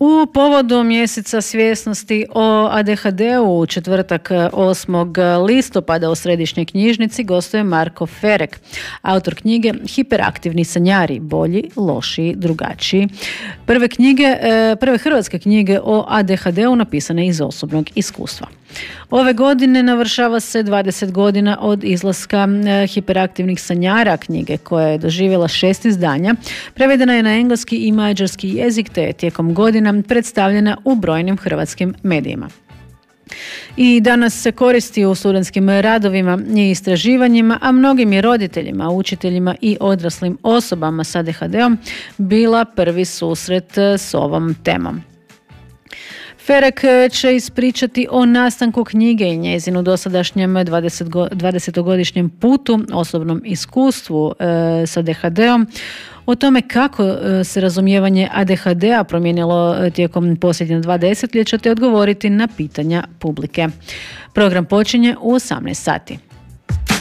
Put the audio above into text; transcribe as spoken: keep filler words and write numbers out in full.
U povodu mjeseca svjesnosti o A D H D-u u četvrtak osmog listopada u Središnjoj knjižnici gostuje Marko Ferek, autor knjige Hiperaktivni sanjari, bolji, lošiji, drugačiji. Prve knjige, prve hrvatske knjige o A D H D-u napisane iz osobnog iskustva. Ove godine navršava se dvadeset godina od izlaska Hiperaktivnih sanjara, knjige koja je doživjela šest izdanja. Prevedena je na engleski i mađarski jezik te je tijekom godina predstavljena u brojnim hrvatskim medijima. I danas se koristi u studentskim radovima i istraživanjima, a mnogim je roditeljima, učiteljima i odraslim osobama s A D H D-om bila prvi susret s ovom temom. Ferek će ispričati o nastanku knjige i njezinu dosadašnjem dvadesetogodišnjem putu, osobnom iskustvu e, s A D H D-om, o tome kako se razumijevanje A D H D-a promijenilo tijekom posljednja dva desetljeća te odgovoriti na pitanja publike. Program počinje u osamnaest sati.